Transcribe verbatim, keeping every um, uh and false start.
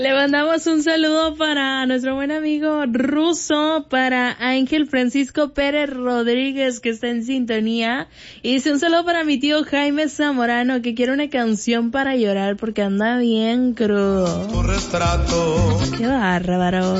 Le mandamos un saludo para nuestro buen amigo Ruso, para Ángel Francisco Pérez Rodríguez, que está en sintonía. Y dice un saludo para mi tío Jaime Zamorano, que quiere una canción para llorar porque anda bien crudo. Tu retrato. Qué bárbaro.